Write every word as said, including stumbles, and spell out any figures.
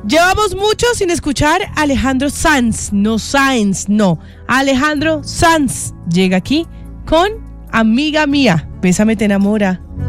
Llevamos mucho sin escuchar a Alejandro Sanz, no Sáenz, no. Alejandro Sanz llega aquí con Amiga Mía, Bésame te enamora.